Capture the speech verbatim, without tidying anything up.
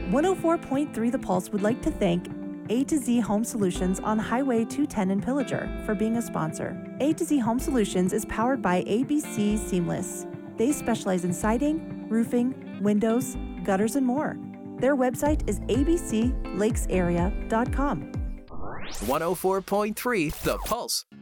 one oh four point three The Pulse would like to thank A to Z Home Solutions on Highway two ten in Pillager for being a sponsor. A to Z Home Solutions is powered by A B C Seamless. They specialize in siding, roofing, windows, gutters, and more. Their website is a b c lakes area dot com. one oh four point three The Pulse.